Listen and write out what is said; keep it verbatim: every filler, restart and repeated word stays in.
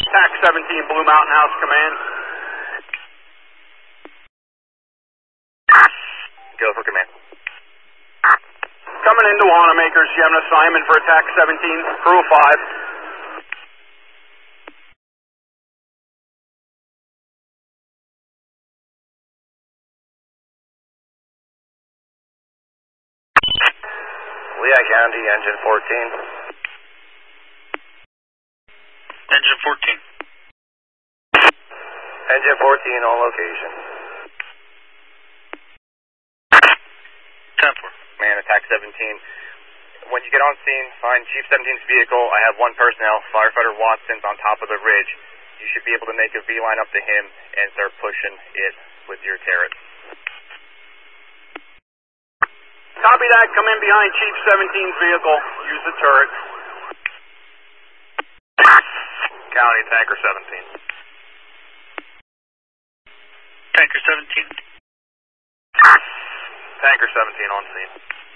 TAC seventeen, Blue Mountain House Command. Go for command. Coming into Wanamaker's, you have an assignment for TAC seventeen, crew five. Lehigh County, engine fourteen. Engine fourteen. Engine fourteen on location. ten four. Man, attack seventeen. When you get on scene, find Chief seventeen's vehicle. I have one personnel, Firefighter Watson's on top of the ridge. You should be able to make a V-line up to him and start pushing it with your turret. Copy that, come in behind Chief seventeen's vehicle, use the turret. County, Tanker seventeen. Tanker seventeen. Tanker seventeen on scene.